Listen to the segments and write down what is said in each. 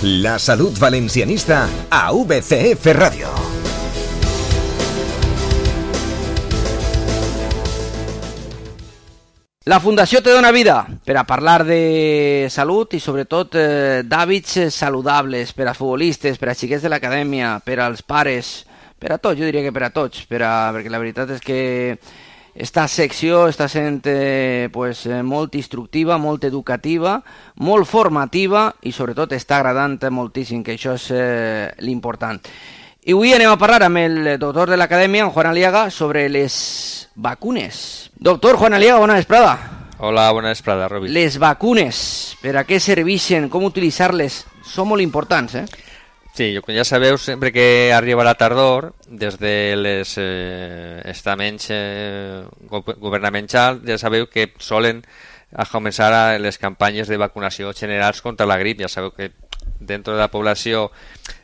La salut valencianista a VCF Ràdio. La Fundació Te Dona Vida, per a parlar de salut i sobretot d'hàbits saludables per als futbolistes, per a xiquets de l'acadèmia, per als pares, per a tots, jo diria que per a tots, perquè la veritat és que esta secció està sent molt instructiva, molt educativa, molt formativa i sobretot està agradant moltíssim, que això és l'important. I avui anem a parlar amb el doctor de l'acadèmia, en Juan Aliaga, sobre les vacunes. Doctor Juan Aliaga, bona vesprada. Hola, bona vesprada, Robi. Les vacunes, per a què serveixen, com utilitzar-les, són molt importants, Sí, com ja sabeu, sempre que arriba la tardor, des de les estaments governamentals, ja sabeu que solen començar les campanyes de vacunació generals contra la grip. Ja sabeu que dintre de la població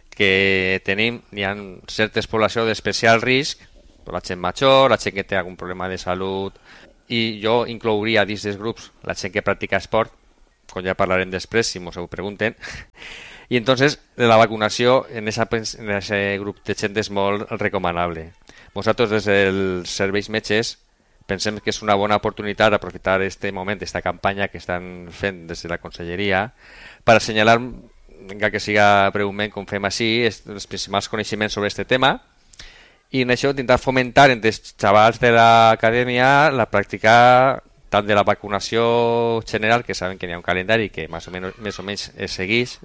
que tenim hi ha certes poblacions d'especial risc, la gent major, la gent que té algun problema de salut, i jo inclouria dins dels grups la gent que practica esport, com ja parlarem després si mos ho pregunten. I entonces la vacunació en aquest grup de gent és molt recomanable. Nosaltres des dels serveis metges pensem que és una bona oportunitat d'aprofitar aquest moment, aquesta campanya que estan fent des de la conselleria, per assenyalar, encara que siga breument com fem així, els principals coneixements sobre aquest tema, i en això intentar fomentar entre els xavals de l'acadèmia la pràctica tant de la vacunació general, que saben que hi ha un calendari que més o menys es segueix,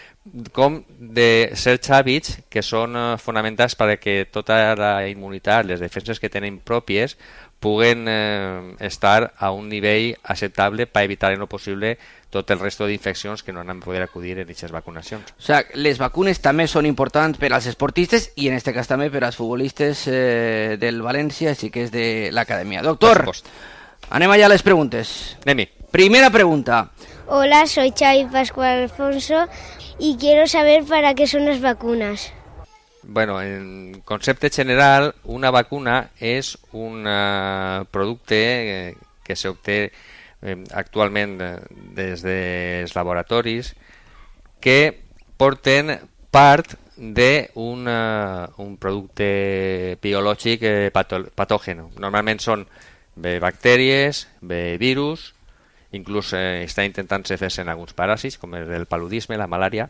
com de certs hàbits que són fonamentals perquè tota la immunitat, les defenses que tenen pròpies, puguen estar a un nivell acceptable per evitar en lo possible tot el resto d'infeccions que no han de poder acudir en aquestes vacunacions. O sea, les vacunes també són importants per als esportistes i en este cas també per als futbolistes del València, així que és de l'acadèmia. Doctor, anem allà a les preguntes. Anem-hi. Primera pregunta. Hola, soy Xavi Pascual Alfonso y quiero saber para qué son las vacunas. Bueno, en concepte general, una vacuna és un producte que s'obté actualment des dels laboratoris que porten part d'un producte biològic patògen. Normalment són bé bactèries, bé virus, inclús està intentant-se fer-se en alguns paràsits, com el paludisme, la malària,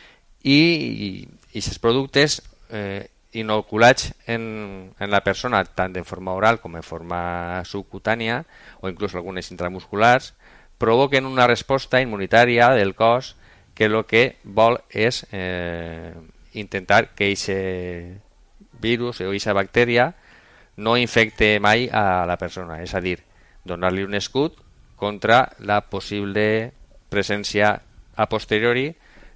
i aquests productes inoculats en la persona, tant de forma oral com de forma subcutània, o inclús algunes intramusculars, provoquen una resposta immunitària del cos que el que vol és intentar que aquest virus o aquesta bactèria no infecte mai a la persona, és a dir, donar-li un escut contra la possible presència a posteriori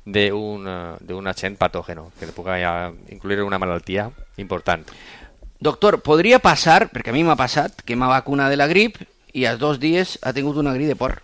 d'un agent patògeno que li pugui incloure una malaltia important. Doctor, podria passar, perquè a mi m'ha passat, que m'ha vacunat de la grip i als 2 dies ha tingut una grip de porc.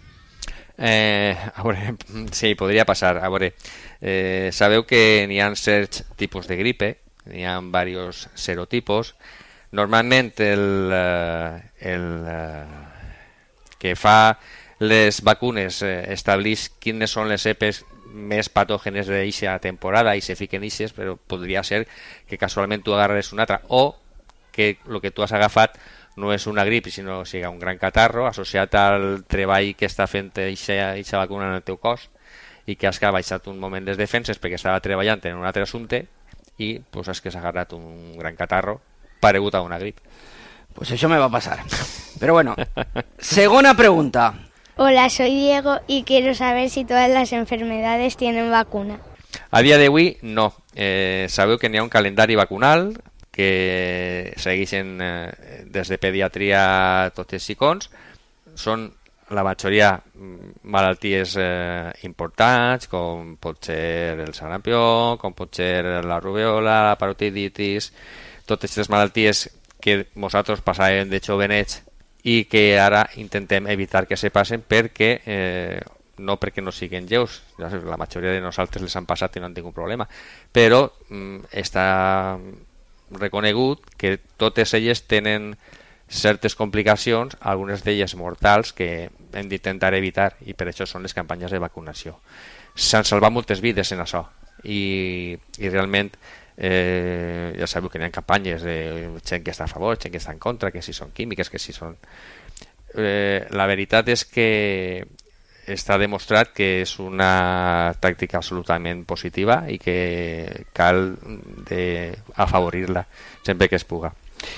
A veure, sí, podria passar. A veure, sabeu que n'hi ha certs tipus de gripe, n'hi ha diversos serotipos. Normalment el que fa les vacunes estableix quines són les cepes més patògenes d'aquesta temporada i se fiquen ixes, però podria ser que casualment tu agarres una altra o que el que tu has agafat no és una grip, sinó sigui un gran catarro associat al treball que està fent aquesta vacuna en el teu cos i que has baixat un moment les defenses perquè estava treballant en un altre assumpte i pues, has que s'ha agarrat un gran catarro paregut a una grip. Pues això me va a pasar. Pero bueno, segunda pregunta. Hola, soy Diego y quiero saber si todas las enfermedades tienen vacuna. A dia d'avui, no. Sabeu que n'hi ha un calendari vacunal que segueixen des de pediatria tots els xicons. Són la majoria malalties importants, com pot ser el sarampió, com pot ser la rubèola, la parotiditis, totes aquestes malalties que nosaltres passàvem de jovenets i que ara intentem evitar que se passen perquè no perquè no siguin lleus, la majoria de nosaltres les han passat i no han tingut problema, però està reconegut que totes elles tenen certes complicacions, algunes d'elles mortals, que hem d'intentar evitar, i per això són les campanyes de vacunació. S'han salvat moltes vides en això, i realment ja sabeu que hi ha campanyes de gent que està a favor, gent que està en contra, que si són químiques, que si són... la veritat és que està demostrat que és una tàctica absolutament positiva i que cal afavorir-la sempre que es puga.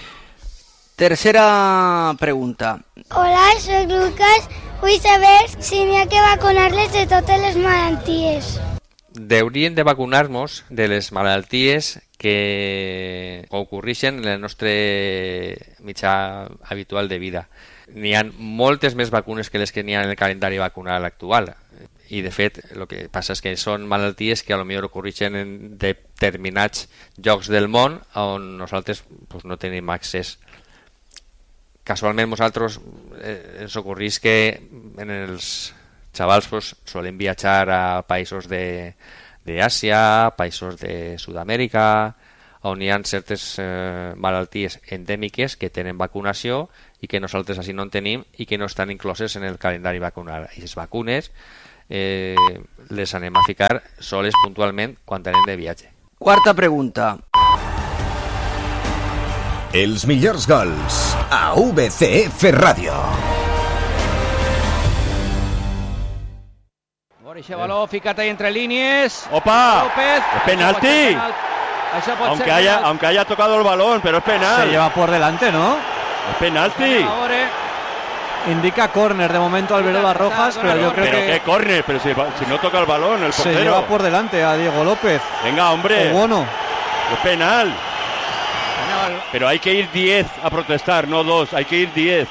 Tercera pregunta. Hola, soc Lucas. Vull saber si n'hi ha que vacunar-les de totes les malalties. Hauríem de vacunar-nos de les malalties que ocorreixen en el nostre mitjà habitual de vida. N'hi ha moltes més vacunes que les que n'hi ha en el calendari vacunal actual. I, de fet, el que passa és que són malalties que potser ocorreixen en determinats llocs del món on nosaltres no tenim accés. Casualment, nosaltres ens ocorreix que en els xavals solen viatjar a països d'Àsia, països de Sud-amèrica, on hi ha certes malalties endèmiques que tenen vacunació i que nosaltres així no en tenim i que no estan incloses en el calendari vacunal. I les vacunes les anem a ficar soles puntualment quan anem de viatge. Quarta pregunta. Els millors gols a VCF Ràdio. Ese balón, fíjate ahí entre líneas. ¡Opa! López. ¡Es penalti! Aunque haya tocado el balón, pero es penal. Se lleva por delante, ¿no? Es penalti. Indica córner de momento Alberola Rojas, pero yo creo que... ¿Pero qué córner? Pero si no toca el balón, el portero. Se lleva por delante a Diego López. Venga, hombre. O Bono. Es penal. Pero hay que ir 10 a protestar, no 2. Hay que ir 10.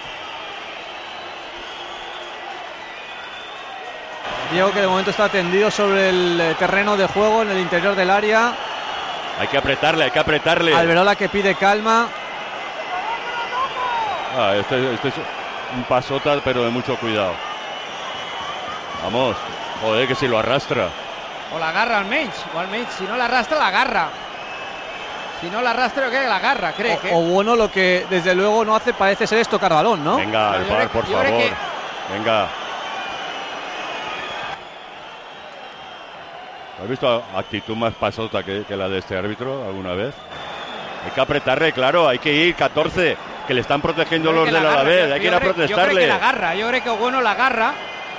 Diego, que de momento está tendido sobre el terreno de juego en el interior del área. Hay que apretarle. Alberola que pide calma. Este es un pasota, pero de mucho cuidado. Vamos. Joder, que si lo arrastra. O la agarra almenys, si no la arrastra, la agarra. Si no la arrastra, creo que la agarra, creo que... O Bono lo que desde luego no hace parece ser es tocar balón, ¿no? Venga, el VAR, por favor. Venga. ¿Has visto actitud más pasota que la de este árbitro alguna vez? Hay que apretarle, claro, hay que ir 14, que le están protegiendo los del Alavés, hay que ir a protestarle. Yo creo que la agarra, yo creo que Bueno la agarra.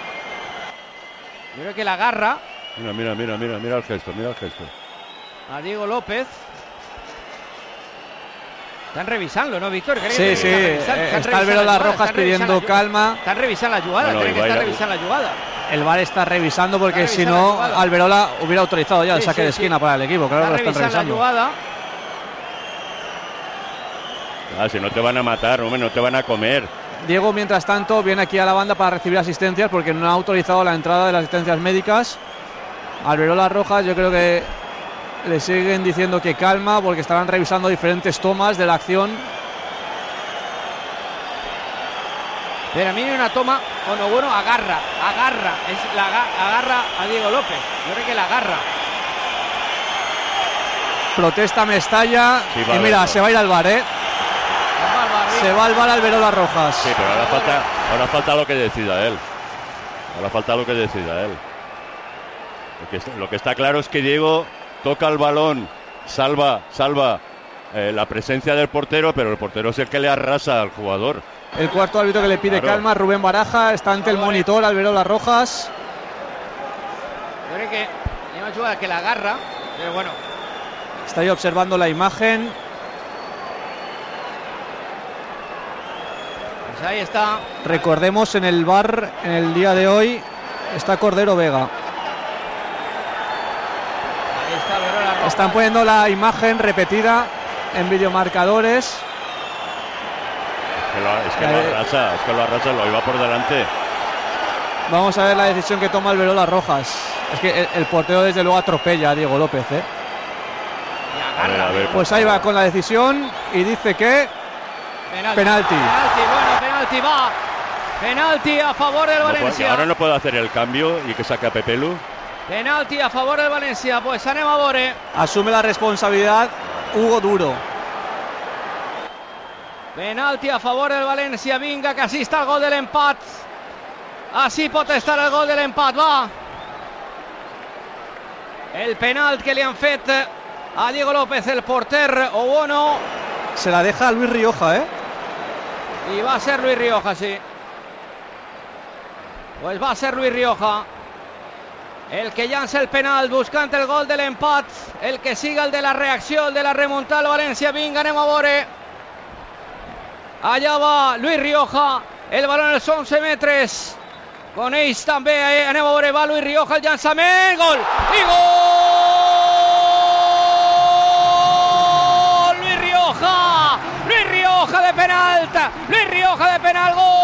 Yo creo que la agarra. Mira el gesto, A Diego López. Están revisando, ¿no, Víctor? Sí, está Alberola Rojas pidiendo calma. Están revisando la jugada, creen que están revisando la jugada. El VAR está revisando porque si no, Alberola hubiera autorizado ya el saque de esquina para el equipo. Claro que lo están revisando. La jugada. Si no te van a matar, hombre, no te van a comer. Diego, mientras tanto, viene aquí a la banda para recibir asistencias porque no ha autorizado la entrada de las asistencias médicas. Alberola Rojas, yo creo que le siguen diciendo que calma porque estarán revisando diferentes tomas de la acción. Pero a mí hay una toma cuando Bueno agarra, agarra a Diego López. Yo creo que la agarra. Protesta Mestalla sí, y mira, se va a ir al VAR, Se va al VAR Alberola Rojas. Sí, pero ahora falta lo que decida él. Lo que está claro es que Diego toca el balón, salva la presencia del portero, pero el portero es el que le arrasa al jugador. El cuarto árbitro que le pide calma, Rubén Baraja, está ante el monitor, Alberola Rojas. Yo creo que hay una jugada que la agarra, pero bueno. Está ahí observando la imagen. Pues ahí está. Recordemos, en el VAR, en el día de hoy, está Cordero Vega. Ahí está Alberola Rojas. Están poniendo la imagen repetida en videomarcadores. Es que lo arrasa, lo iba por delante. Vamos a ver la decisión que toma Alberola Rojas. Es que el portero desde luego atropella a Diego López, A ver, pues ahí va con la decisión y dice que penalti. Penalti a favor del Valencia. Ahora no puede hacer el cambio y que saque a Pepelu. Penalti a favor del Valencia. Pues anem a veure. Asume la responsabilidad Hugo Duro. Penalti a favor del València. Vinga, que així està el gol de l'empat. Així pot estar el gol de l'empat, va. El penalt que li han fet a Diego López, el porter Owono. Se la deja a Luis Rioja, ¿eh? Y va a ser Luis Rioja, sí. Pues va a ser Luis Rioja el que llança el penal buscant el gol de l'empat, el que siga el de la reacció, el de la remuntada al València. Vinga, anem a veure. Allà va Luis Rioja, el balón als 11 metres. Con ells també, anem a veure, va Luis Rioja, el llançament, gol! I gol! Luis Rioja! Luis Rioja de penalt! Luis Rioja de penal, gol!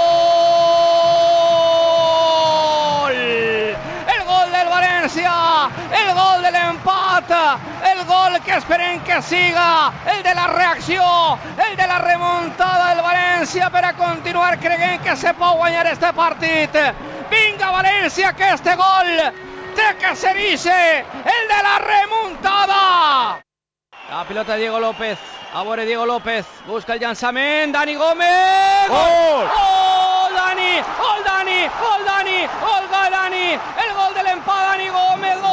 El gol del València! El gol de l'empat! El gol que esperem que siga! El de la reacció! El de la remuntada del València per a continuar creient que se pot guanyar este partit! Vinga València, que este gol té que ser el de la remuntada! La pilota de Diego López. A veure Diego López, busca el llançament, Dani Gómez! ¡Gol! ¡Gol, Dani! ¡Gol, Dani! ¡Gol, Dani! ¡Gol, Dani! El gol de l'empat, Dani Gómez!